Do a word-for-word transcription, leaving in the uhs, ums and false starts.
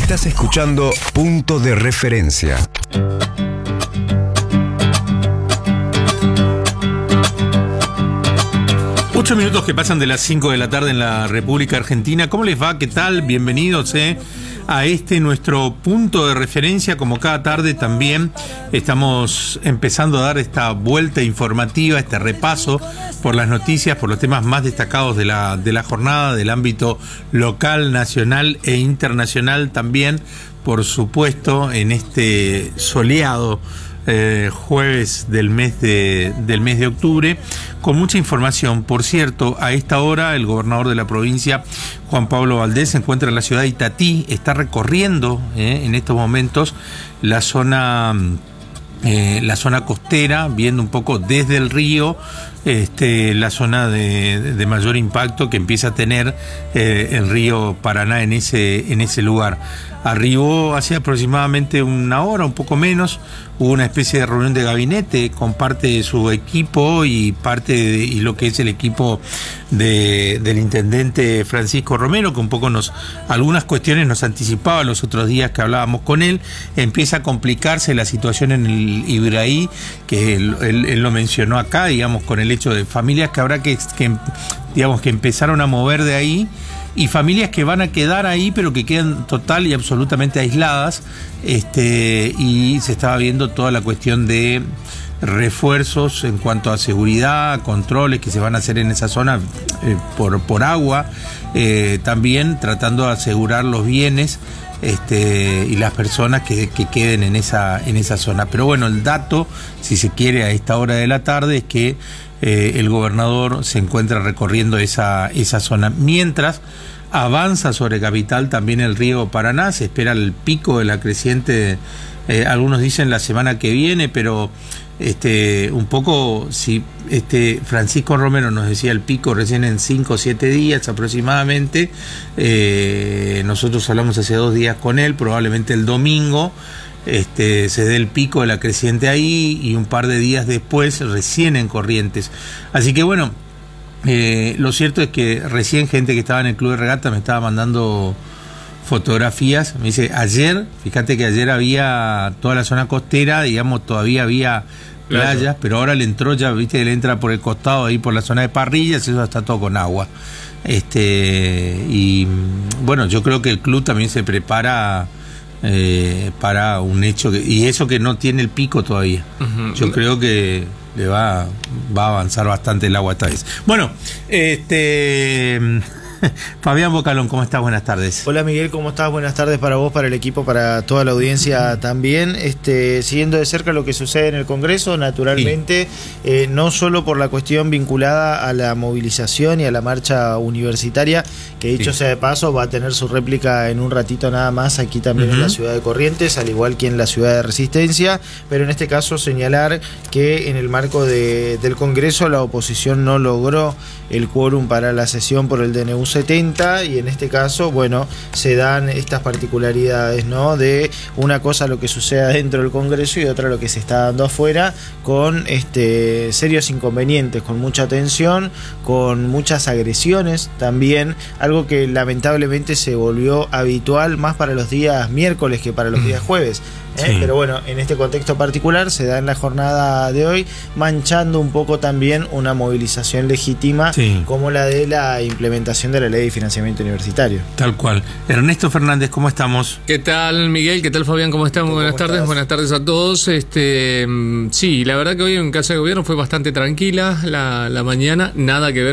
Estás escuchando Punto de Referencia. Ocho minutos que pasan de las cinco de la tarde en la República Argentina. ¿Cómo les va? ¿Qué tal? Bienvenidos eh, a este nuestro punto de referencia. Como cada tarde también estamos empezando a dar esta vuelta informativa, este repaso por las noticias, por los temas más destacados de la, de la jornada, del ámbito local, nacional e internacional también, por supuesto, en este soleado Eh, jueves del mes de del mes de octubre, con mucha información. Por cierto, a esta hora el gobernador de la provincia, Juan Pablo Valdés, se encuentra en la ciudad de Itatí, está recorriendo eh, en estos momentos la zona eh, la zona costera, viendo un poco desde el río este, la zona de, de mayor impacto que empieza a tener eh, el río Paraná en ese en ese lugar. Arribó hace aproximadamente una hora, un poco menos. Hubo una especie de reunión de gabinete con parte de su equipo y parte de, y lo que es el equipo de, del intendente Francisco Romero, que un poco nos algunas cuestiones nos anticipaba los otros días que hablábamos con él. Empieza a complicarse la situación en el Ibraí, que él, él, él lo mencionó acá, digamos, con el hecho de familias que habrá que, que digamos que empezaron a mover de ahí, y familias que van a quedar ahí, pero que quedan total y absolutamente aisladas, este, y se estaba viendo toda la cuestión de refuerzos en cuanto a seguridad, controles que se van a hacer en esa zona eh, por, por agua, eh, también tratando de asegurar los bienes este, y las personas que, que queden en esa, en esa zona. Pero bueno, el dato, si se quiere, a esta hora de la tarde es que Eh, el gobernador se encuentra recorriendo esa, esa zona. Mientras avanza sobre Capital también el río Paraná, se espera el pico de la creciente, eh, algunos dicen la semana que viene, pero este, un poco, si este Francisco Romero nos decía el pico recién en cinco o siete días aproximadamente, eh, nosotros hablamos hace dos días con él, probablemente el domingo Este, se dé el pico de la creciente ahí y un par de días después recién en Corrientes. Así que bueno, eh, lo cierto es que recién gente que estaba en el club de regata me estaba mandando fotografías. Me dice, ayer, fíjate que ayer había toda la zona costera, digamos, todavía había playas, claro, pero ahora le entró ya, viste, le entra por el costado ahí por la zona de Parrillas, eso está todo con agua. Este, y bueno, yo creo que el club también se prepara Eh, para un hecho que, y eso que no tiene el pico todavía. Uh-huh. Yo creo que le va, va a avanzar bastante el agua esta vez. Bueno, este Fabián Bocalón, ¿cómo estás? Buenas tardes. Hola Miguel, ¿cómo estás? Buenas tardes para vos, para el equipo, para toda la audiencia también. Este, siguiendo de cerca lo que sucede en el Congreso, naturalmente, sí. eh, no solo por la cuestión vinculada a la movilización y a la marcha universitaria, que dicho sí. sea de paso, va a tener su réplica en un ratito nada más aquí también uh-huh. en la ciudad de Corrientes, al igual que en la ciudad de Resistencia, pero en este caso señalar que en el marco de, del Congreso la oposición no logró el quórum para la sesión por el D N U setenta, y en este caso, bueno, se dan estas particularidades, ¿no? De una cosa lo que sucede dentro del Congreso y otra lo que se está dando afuera, con este, serios inconvenientes, con mucha tensión, con muchas agresiones también, algo que lamentablemente se volvió habitual más para los días miércoles que para los días jueves. ¿eh? Sí. Pero bueno, en este contexto particular se da en la jornada de hoy, manchando un poco también una movilización legítima, sí, como la de la implementación de la ley de financiamiento universitario. Tal cual. Ernesto Fernández, ¿cómo estamos? ¿Qué tal, Miguel? ¿Qué tal, Fabián? ¿Cómo estamos? Buenas tardes, estás? Buenas tardes a todos. Este, sí, la verdad que hoy en Casa de Gobierno fue bastante tranquila la, la mañana, nada que ver